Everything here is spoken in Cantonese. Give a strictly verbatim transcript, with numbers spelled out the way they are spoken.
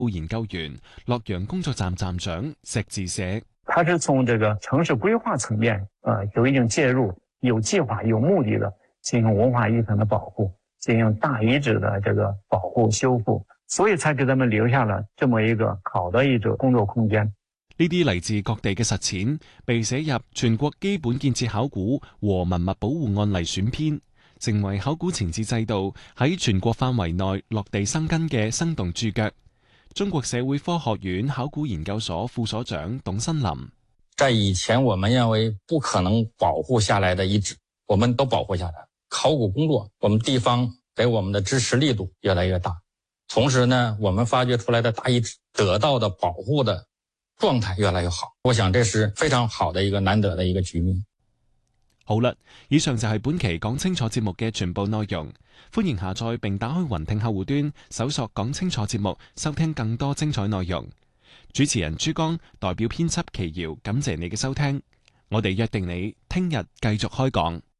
研究員、洛陽工作站站長石志社， 它是從這個城市規劃層面，呃，有一定介入，有計劃、有目的的進行文化遺產的保護，進行大遺址的這個保護修復，所以才給他們留下了這麼一個好的一種工作空間。 呢啲嚟自各地嘅實踐，被寫入全國基本建設考古和文物保護案例選篇，成為考古前置制度喺全國範圍內落地生根嘅生動注腳。中國社會科學院考古研究所副所長董新林： 在以前我們認為不可能保護下來的遺址，我們都保護下來。考古工作，我們地方給我們的支持力度越來越大，同時呢，我們發掘出來的大遺址得到的保護的狀態越來越好，我想這是非常好的一個難得的一個局面。 好啦，以上就係本期講清楚節目嘅全部內容。歡迎下載並打開雲聽客戶端，搜索講清楚節目，收聽更多精彩內容。主持人朱江代表編輯祁瑤，感謝你嘅收聽。我哋約定你聽日繼續開講。